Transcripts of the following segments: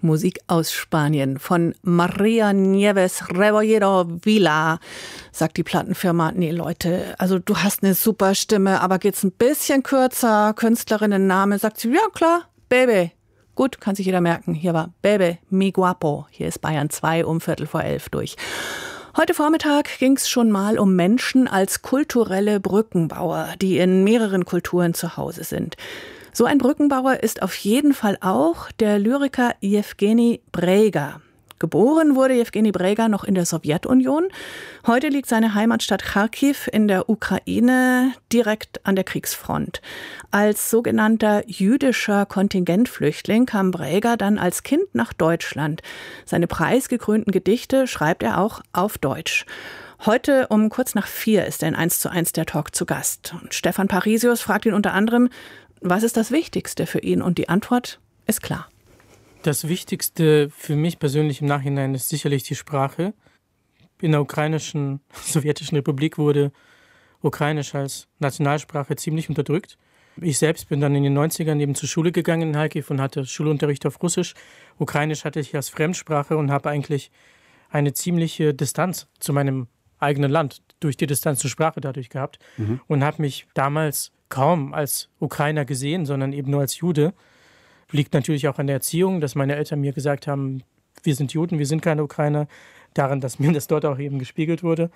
Musik aus Spanien von María Nieves Rebolledo Vila. Sagt die Plattenfirma, nee Leute, also du hast eine super Stimme, aber geht's ein bisschen kürzer? Künstlerinnenname, sagt sie, ja klar, Bebe. Gut, kann sich jeder merken. Hier war Bebe, mi guapo. Hier ist Bayern 2 um 10:45 durch. Heute Vormittag ging es schon mal um Menschen als kulturelle Brückenbauer, die in mehreren Kulturen zu Hause sind. So ein Brückenbauer ist auf jeden Fall auch der Lyriker Jewgeni Brega. Geboren wurde Jewgeni Brega noch in der Sowjetunion. Heute liegt seine Heimatstadt Charkiw in der Ukraine direkt an der Kriegsfront. Als sogenannter jüdischer Kontingentflüchtling kam Brega dann als Kind nach Deutschland. Seine preisgekrönten Gedichte schreibt er auch auf Deutsch. Heute um kurz nach 4 ist er in 1:1 der Talk zu Gast. Und Stefan Parisius fragt ihn unter anderem, was ist das Wichtigste für ihn? Und die Antwort ist klar. Das Wichtigste für mich persönlich im Nachhinein ist sicherlich die Sprache. In der ukrainischen sowjetischen Republik wurde Ukrainisch als Nationalsprache ziemlich unterdrückt. Ich selbst bin dann in den 90ern eben zur Schule gegangen in Charkiw und hatte Schulunterricht auf Russisch. Ukrainisch hatte ich als Fremdsprache und habe eigentlich eine ziemliche Distanz zu meinem eigenen Land durch die Distanz zur Sprache dadurch gehabt und habe mich damals kaum als Ukrainer gesehen, sondern eben nur als Jude. Liegt natürlich auch an der Erziehung, dass meine Eltern mir gesagt haben, wir sind Juden, wir sind keine Ukrainer, daran, dass mir das dort auch eben gespiegelt wurde.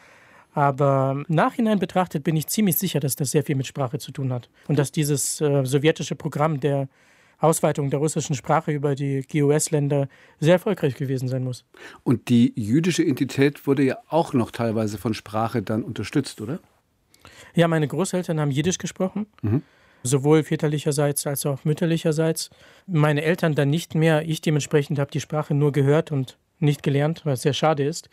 Aber im Nachhinein betrachtet bin ich ziemlich sicher, dass das sehr viel mit Sprache zu tun hat. Und dass dieses sowjetische Programm der Ausweitung der russischen Sprache über die GUS-Länder sehr erfolgreich gewesen sein muss. Und die jüdische Identität wurde ja auch noch teilweise von Sprache dann unterstützt, oder? Ja, meine Großeltern haben Jiddisch gesprochen. Sowohl väterlicherseits als auch mütterlicherseits. Meine Eltern dann nicht mehr. Ich dementsprechend habe die Sprache nur gehört und nicht gelernt, was sehr schade ist.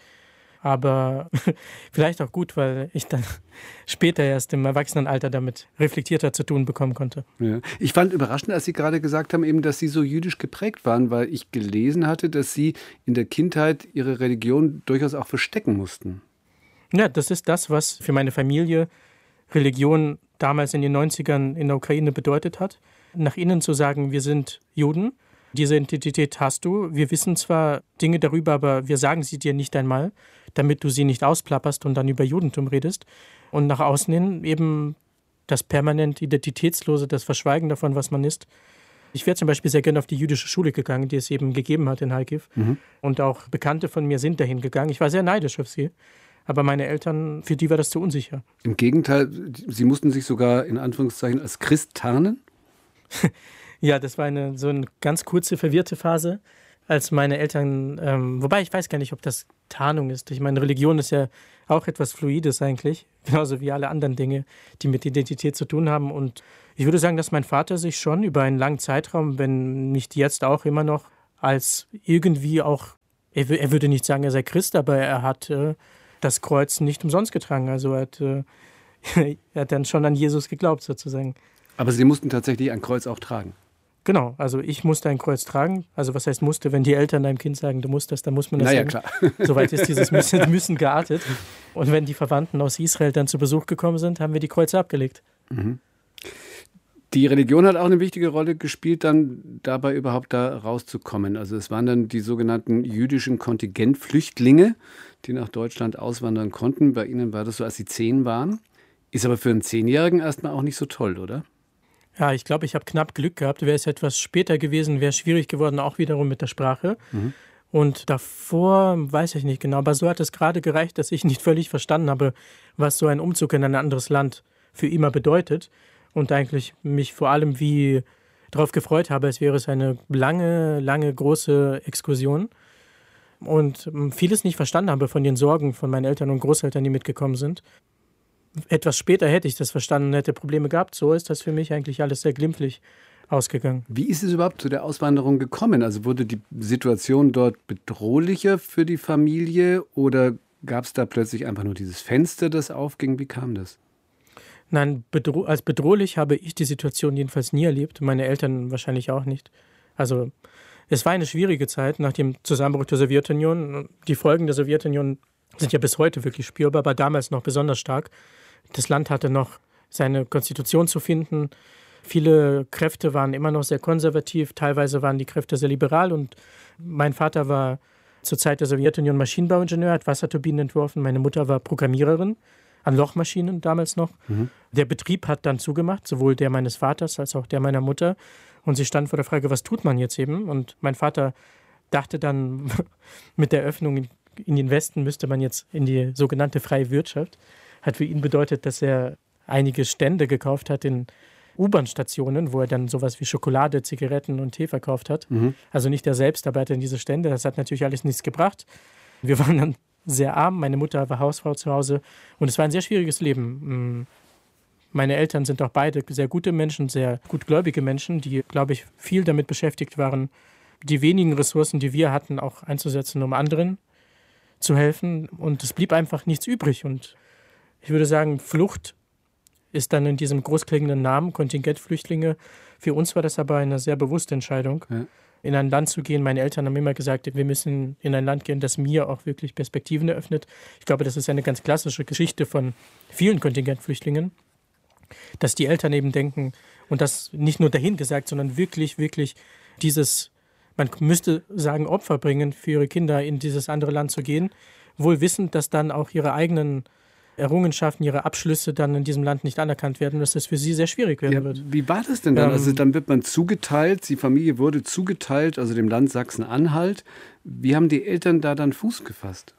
Aber vielleicht auch gut, weil ich dann später erst im Erwachsenenalter damit reflektierter zu tun bekommen konnte. Ja. Ich fand überraschend, als Sie gerade gesagt haben, eben, dass Sie so jüdisch geprägt waren, weil ich gelesen hatte, dass Sie in der Kindheit Ihre Religion durchaus auch verstecken mussten. Ja, das ist das, was für meine Familie Religion damals in den 90ern in der Ukraine bedeutet hat. Nach innen zu sagen, wir sind Juden, diese Identität hast du. Wir wissen zwar Dinge darüber, aber wir sagen sie dir nicht einmal, damit du sie nicht ausplapperst und dann über Judentum redest. Und nach außen hin eben das permanent Identitätslose, das Verschweigen davon, was man ist. Ich wäre zum Beispiel sehr gerne auf die jüdische Schule gegangen, die es eben gegeben hat in Charkiw. Und auch Bekannte von mir sind dahin gegangen. Ich war sehr neidisch auf sie. Aber meine Eltern, für die war das zu unsicher. Im Gegenteil, Sie mussten sich sogar in Anführungszeichen als Christ tarnen? Ja, das war so eine ganz kurze, verwirrte Phase, als meine Eltern, wobei ich weiß gar nicht, ob das Tarnung ist. Ich meine, Religion ist ja auch etwas Fluides eigentlich, genauso wie alle anderen Dinge, die mit Identität zu tun haben. Und ich würde sagen, dass mein Vater sich schon über einen langen Zeitraum, wenn nicht jetzt auch immer noch, als irgendwie auch, er würde nicht sagen, er sei Christ, aber er hat das Kreuz nicht umsonst getragen. Also er hat dann schon an Jesus geglaubt sozusagen. Aber Sie mussten tatsächlich ein Kreuz auch tragen? Genau, also ich musste ein Kreuz tragen. Also was heißt musste? Wenn die Eltern einem Kind sagen, du musst das, dann muss man das sagen. Klar. Soweit ist dieses Müssen geartet. Und wenn die Verwandten aus Israel dann zu Besuch gekommen sind, haben wir die Kreuze abgelegt. Die Religion hat auch eine wichtige Rolle gespielt, dann dabei überhaupt da rauszukommen. Also es waren dann die sogenannten jüdischen Kontingentflüchtlinge, die nach Deutschland auswandern konnten. Bei Ihnen war das so, als Sie 10 waren. Ist aber für einen 10-Jährigen erstmal auch nicht so toll, oder? Ja, ich glaube, ich habe knapp Glück gehabt. Wäre es etwas später gewesen, wäre es schwierig geworden, auch wiederum mit der Sprache. Und davor weiß ich nicht genau, aber so hat es gerade gereicht, dass ich nicht völlig verstanden habe, was so ein Umzug in ein anderes Land für immer bedeutet. Und eigentlich mich vor allem wie darauf gefreut habe, als wäre es eine lange, lange, große Exkursion. Und vieles nicht verstanden habe von den Sorgen von meinen Eltern und Großeltern, die mitgekommen sind. Etwas später hätte ich das verstanden, hätte Probleme gehabt. So ist das für mich eigentlich alles sehr glimpflich ausgegangen. Wie ist es überhaupt zu der Auswanderung gekommen? Also wurde die Situation dort bedrohlicher für die Familie oder gab es da plötzlich einfach nur dieses Fenster, das aufging? Wie kam das? Nein, als bedrohlich habe ich die Situation jedenfalls nie erlebt. Meine Eltern wahrscheinlich auch nicht. Also es war eine schwierige Zeit nach dem Zusammenbruch der Sowjetunion. Die Folgen der Sowjetunion sind ja bis heute wirklich spürbar, aber damals noch besonders stark. Das Land hatte noch seine Konstitution zu finden. Viele Kräfte waren immer noch sehr konservativ, teilweise waren die Kräfte sehr liberal und Mein Vater war zur Zeit der Sowjetunion Maschinenbauingenieur, hat Wasserturbinen entworfen. Meine Mutter war Programmiererin an Lochmaschinen damals noch. Der Betrieb hat dann zugemacht, sowohl der meines Vaters als auch der meiner Mutter. Und sie stand vor der Frage, was tut man jetzt eben? Und mein Vater dachte dann, mit der Öffnung in den Westen müsste man jetzt in die sogenannte freie Wirtschaft. Hat für ihn bedeutet, dass er einige Stände gekauft hat in U-Bahn-Stationen, wo er dann sowas wie Schokolade, Zigaretten und Tee verkauft hat. Also nicht er selbst, aber er hatte in diese Stände. Das hat natürlich alles nichts gebracht. Wir waren dann sehr arm. Meine Mutter war Hausfrau zu Hause. Und es war ein sehr schwieriges Leben. Meine Eltern sind auch beide sehr gute Menschen, sehr gutgläubige Menschen, die, glaube ich, viel damit beschäftigt waren, die wenigen Ressourcen, die wir hatten, auch einzusetzen, um anderen zu helfen. Und es blieb einfach nichts übrig. Und ich würde sagen, Flucht ist dann in diesem großklingenden Namen, Kontingentflüchtlinge. Für uns war das aber eine sehr bewusste Entscheidung, in ein Land zu gehen. Meine Eltern haben immer gesagt, wir müssen in ein Land gehen, das mir auch wirklich Perspektiven eröffnet. Ich glaube, das ist eine ganz klassische Geschichte von vielen Kontingentflüchtlingen, dass die Eltern eben denken, und das nicht nur dahingesagt, sondern wirklich, wirklich dieses, man müsste sagen, Opfer bringen für ihre Kinder, in dieses andere Land zu gehen, wohl wissend, dass dann auch ihre eigenen Errungenschaften, ihre Abschlüsse dann in diesem Land nicht anerkannt werden, dass das für sie sehr schwierig werden wird. Wie war das denn dann? Also dann wird man zugeteilt, die Familie wurde zugeteilt, also dem Land Sachsen-Anhalt. Wie haben die Eltern da dann Fuß gefasst?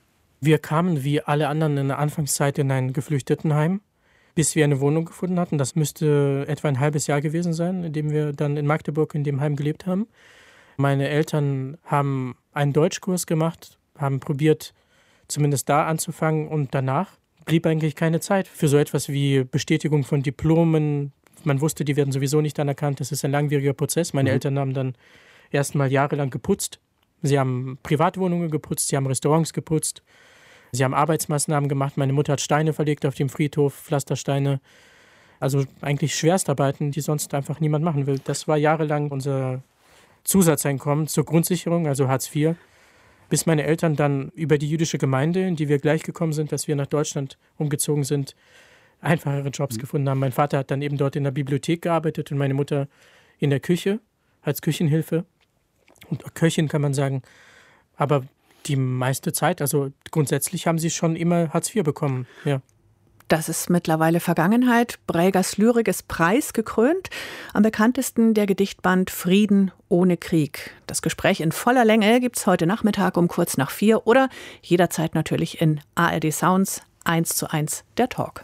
Wir kamen wie alle anderen in der Anfangszeit in ein Geflüchtetenheim, bis wir eine Wohnung gefunden hatten. Das müsste etwa ein halbes Jahr gewesen sein, in dem wir dann in Magdeburg in dem Heim gelebt haben. Meine Eltern haben einen Deutschkurs gemacht, haben probiert, zumindest da anzufangen, und danach blieb eigentlich keine Zeit für so etwas wie Bestätigung von Diplomen. Man wusste, die werden sowieso nicht anerkannt. Das ist ein langwieriger Prozess. Meine Eltern haben dann erst mal jahrelang geputzt. Sie haben Privatwohnungen geputzt, sie haben Restaurants geputzt, sie haben Arbeitsmaßnahmen gemacht. Meine Mutter hat Steine verlegt auf dem Friedhof, Pflastersteine. Also eigentlich Schwerstarbeiten, die sonst einfach niemand machen will. Das war jahrelang unser Zusatzeinkommen zur Grundsicherung, also Hartz IV. Bis meine Eltern dann über die jüdische Gemeinde, in die wir gleich gekommen sind, dass wir nach Deutschland umgezogen sind, einfachere Jobs gefunden haben. Mein Vater hat dann eben dort in der Bibliothek gearbeitet und meine Mutter in der Küche als Küchenhilfe. Und Köchin kann man sagen. Aber die meiste Zeit, also grundsätzlich haben sie schon immer Hartz IV bekommen. Ja. Das ist mittlerweile Vergangenheit. Brägers Lyrik ist preisgekrönt. Am bekanntesten der Gedichtband Frieden ohne Krieg. Das Gespräch in voller Länge gibt's heute Nachmittag um kurz nach 4 oder jederzeit natürlich in ARD Sounds 1:1 der Talk.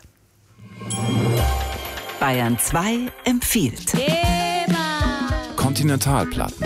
Bayern 2 empfiehlt. Kontinentalplatten.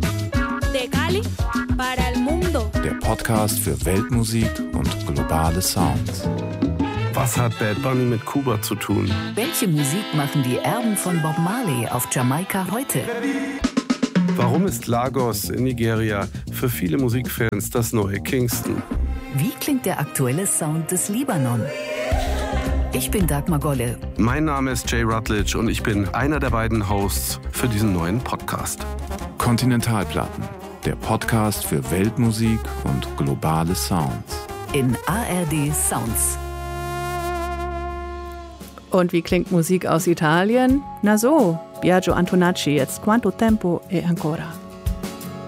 Der Podcast für Weltmusik und globale Sounds. Was hat Bad Bunny mit Kuba zu tun? Welche Musik machen die Erben von Bob Marley auf Jamaika heute? Warum ist Lagos in Nigeria für viele Musikfans das neue Kingston? Wie klingt der aktuelle Sound des Libanon? Ich bin Dagmar Golle. Mein Name ist Jay Rutledge und ich bin einer der beiden Hosts für diesen neuen Podcast. Kontinentalplatten, der Podcast für Weltmusik und globale Sounds. In ARD Sounds. Und wie klingt Musik aus Italien? Na so, Biagio Antonacci, jetzt Quanto Tempo e Ancora.